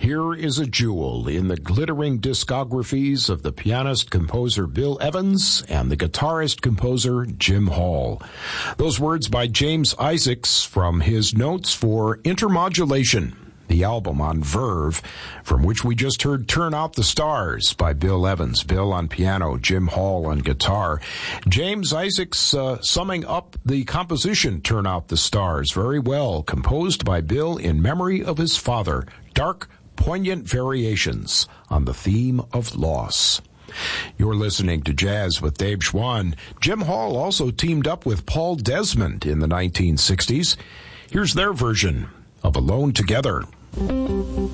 here is a jewel in the glittering discographies of the pianist-composer Bill Evans and the guitarist-composer Jim Hall. Those words by James Isaacs from his notes for Intermodulation, the album on Verve, from which we just heard Turn Out the Stars by Bill Evans. Bill on piano, Jim Hall on guitar. James Isaacs summing up the composition Turn Out the Stars very well, composed by Bill in memory of his father. Dark, poignant variations on the theme of loss. You're listening to Jazz with Dave Schwann. Jim Hall also teamed up with Paul Desmond in the 1960s. Here's their version of Alone Together.